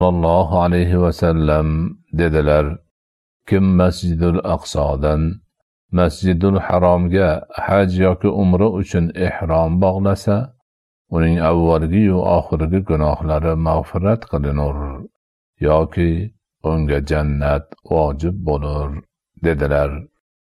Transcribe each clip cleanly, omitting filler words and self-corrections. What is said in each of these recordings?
sollallohu alayhi vasallam dedilar: kim Masjidul Aqsodan Masjidul Haromga haj yoki umra uchun ihrom bog'lasa, uning avvalgi va oxirgi gunohlari mag'firat qilinur yoki unga jannat vojib bo'lur dedilar.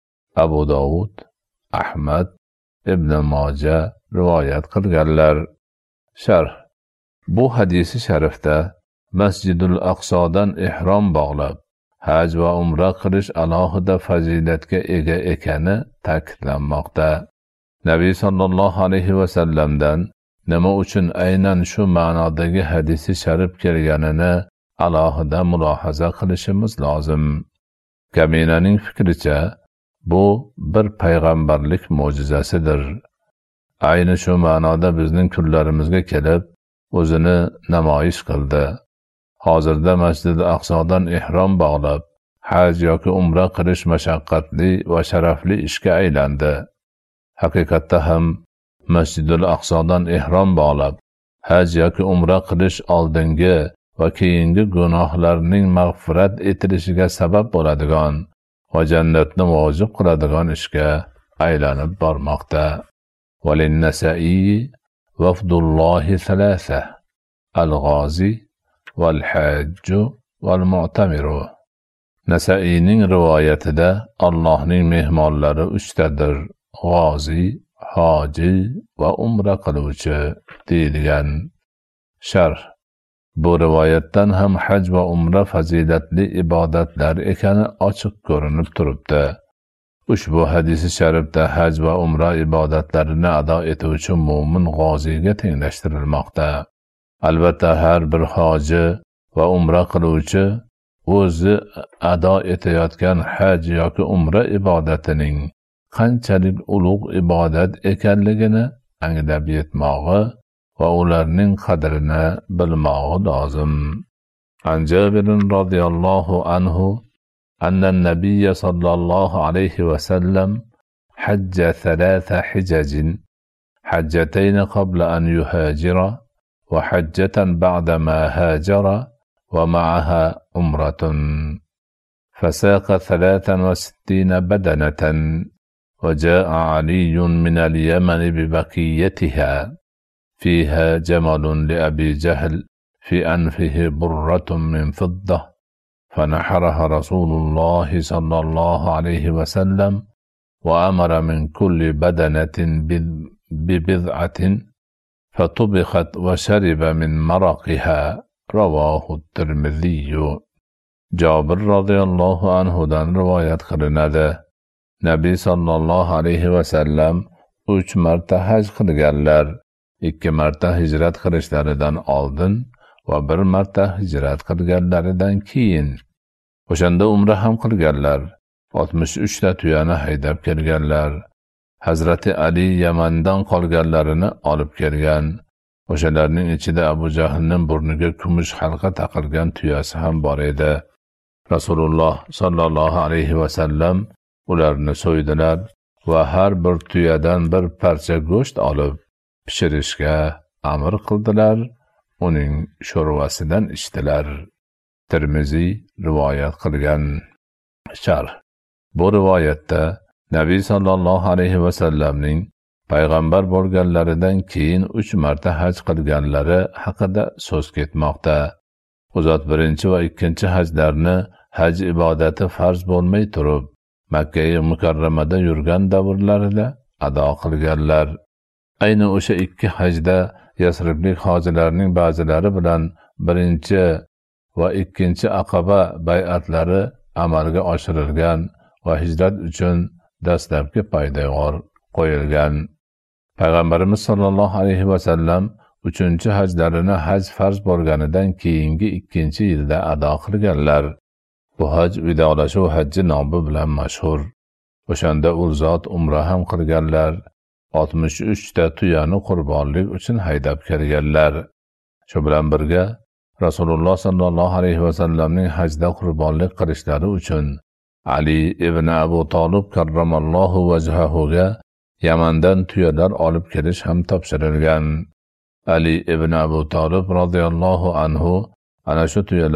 Abu Dovud, Ahmad, Ibn Moja rivoyat qilganlar. Sharh: bu hadisi sharifda Masjidul Aqsodan ihrom bog'lab haj va umra qilish alohida fazilatga ega ekani ta'kidlanmoqda. Nabiy sollallohu alayhi vasallamdan nima uchun aynan shu ma'nodagi hadisi sharif kelganini alohida mulohaza qilishimiz lozim. Kaminaning fikricha, bu bir payg'ambarlik mo'jizasidir. Ayni shu ma'noda bizning kunlarimizga kelib, o'zini namoyish qildi. Hozirda Masjid Aqsodan ihrom bog'lab haj yoki umra qilish mashaqqatli va sharafli ishga aylandi. Haqiqatda ham Masjidul Aqsodan ihrom bog'lab haj yoki umra qilish oldingi va keyingi gunohlarning mag'firat etilishiga sabab bo'ladigan va jannatni vojib qiladigan ishga aylanib bormoqda. Walin-Nasa'i wafdullohi thalatha al-g'ozi wal-hajju wal-mu'tamiru. Nasaining rivoyatida Allohning mehmonlari uchtadir: g'ozi, hoji va umra qiluvchi deyilgan. Sharh: bu rivoyatdan ham haj va umra fazilatli ibodatlar ekani ochiq ko'rinib turibdi. Ushbu hadisi sharifda haj va umra ibodatlarini ado etuvchi mo'min g'oziga tenglashtirilmoqda. Albatta har bir hoji va umra qiluvchi o'zi ado etayotgan haj yoki umra ibodatining qanchalik ulug' ibodat ekanligini anglab yetmog'i va ularning qadrini bilmog'i lozim. An Jabir radhiyallohu anhu أن النبي صلى الله عليه وسلم حج 3 حجج، حجتين قبل أن يهاجر وحجة بعدما هاجر ومعها عمرة، فساق 63 بدنة. وجاء علي من اليمن ببقيتها فيها جمل لأبي جهل في أنفه برة من فضة، فنحرها رسول الله صلى الله عليه وسلم وأمر من كل بدنة ببضعة فطبخت وشرب من مرقها. رواه الترمذي. Jabir radhiyallohu anhudan rivoyat qilinadi. Nabiy sallallohu alayhi vasallam 3 marta haj qilganlar. 2 marta hijrat qilishlaridan oldin va 1 marta hijrat qilganlaridan keyin. O'shanda umra ham qilganlar. 63 ta tuyani haydab kelganlar. Hazrati Ali Yamandan qolganlarini olib kelgan. O'shalarning ichida Abu Jahlning burniga kumush halqa taqilgan tuyasi ham bor edi. Rasululloh sallallohu alayhi vasallam ularni so'ydilar va har bir tuyadan bir parcha go'sht olib pishirishga amr qildilar. Uning sho'rvasidan ichdilar. Tirmiziy rivoyat qilgan. Sharh: bu rivoyatda Nabiy sallallohu alayhi vasallamning payg'ambar bo'lganlaridan keyin 3 marta haj qilganlari haqida so'z ketmoqda. U zot birinchi va ikkinchi hajlarni haj ibodati farz bo'lmay turib Makka-i Mukarramada yurgan davrlarida ado qilganlar. Ayni o'sha 2 hajda Yasriblik hojilarning ba'zilari bilan birinchi va ikkinchi Aqaba bay'atlari amalga oshirilgan va hijrat uchun dastlabki poydevor qo'yilgan. Payg'ambarimiz sollallohu alayhi vasallam 3-hajlarini haj farz bo'lganidan keyingi 2-yilda ado qilganlar. Bu haj vidolashuv hajji nomi bilan mashhur. O'shanda u zot umra ham qilganlar. 63 ta tuyani qurbonlik uchun haydab kelganlar. Shu bilan birga Rasululloh sallallohu alayhi vasallamning hajda qurbonlik qilishlari uchun Ali ibn Abu Talib karramallohu vajhahuga Yamandan tuyalar olib kelish ham topshirilgan. Ali ibn Abu Talib radhiyallohu anhu ana shu tuyalar